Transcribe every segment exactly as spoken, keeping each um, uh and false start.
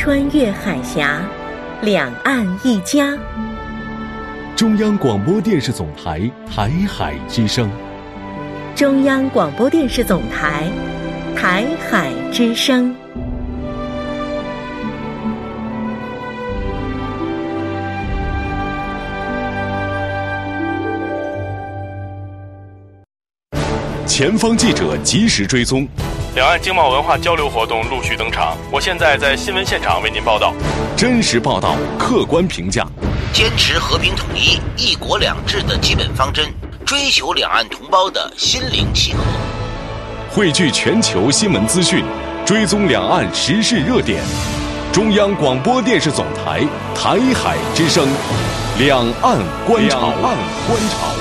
穿越海峡，两岸一家。 中央广播电视总台台海之声。 中央广播电视总台台海之声。 前方记者及时追踪， 两岸经贸文化交流活动陆续登场。我现在在新闻现场为您报道， 真实报道，客观评价， 坚持和平统一、一国两制的基本方针，追求两岸同胞的心灵契合， 汇聚全球新闻资讯，追踪两岸时事热点。中央广播电视总台台海之声，两岸观潮。两岸观潮。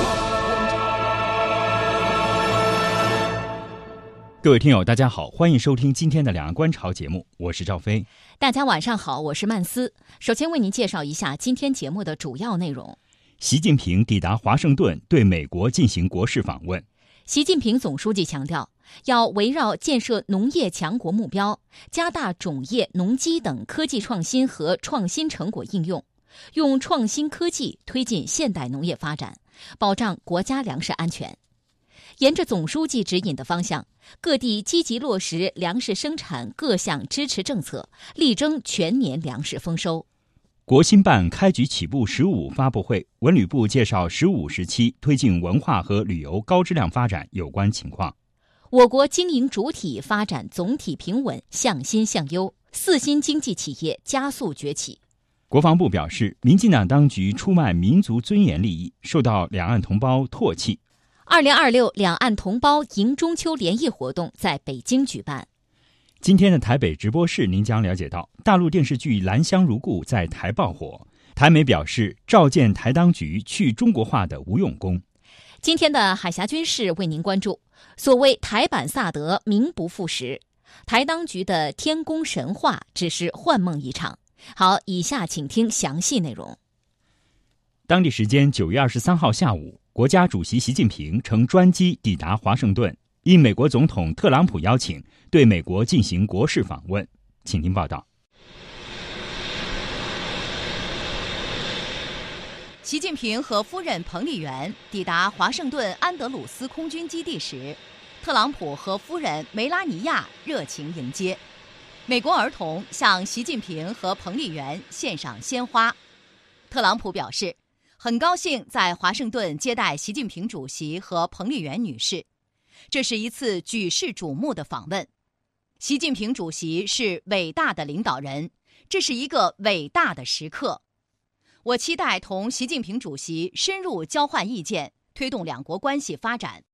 各位听友大家好，欢迎收听今天的两岸观潮节目，我是赵飞。 大家晚上好，我是曼斯。首先为您介绍一下今天节目的主要内容。 习近平抵达华盛顿，对美国进行国事访问。 习近平总书记强调，要围绕建设农业强国目标，加大种业、农机等科技创新和创新成果应用，用创新科技推进现代农业发展，保障国家粮食安全。沿着总书记指引的方向，各地积极落实粮食生产各项支持政策，力争全年粮食丰收。 国新办开局起步十五发布会，文旅部介绍十五时期推进文化和旅游高质量发展有关情况。 我国经营主体发展总体平稳，向新向优，四新经济企业加速崛起。 国防部表示，民进党当局出卖民族尊严利益，受到两岸同胞唾弃。 二零二六两岸同胞迎中秋联谊活动在北京举办。 今天的台北直播室，您将了解到大陆电视剧《兰香如故》在台爆火，台媒表示召见台当局去中国化的无用功。 今天的海峡军事为您关注，所谓台版萨德名不副实，台当局的天宫神话只是幻梦一场。好，以下请听详细内容。 当地时间九月二十三号下午，国家主席习近平乘专机抵达华盛顿，应美国总统特朗普邀请，对美国进行国事访问。请听报道。 习近平和夫人彭丽媛抵达华盛顿安德鲁斯空军基地时，特朗普和夫人梅拉尼亚热情迎接。美国儿童向习近平和彭丽媛献上鲜花。特朗普表示，很高兴在华盛顿接待习近平主席和彭丽媛女士，这是一次举世瞩目的访问。习近平主席是伟大的领导人，这是一个伟大的时刻。我期待同习近平主席深入交换意见，推动两国关系发展。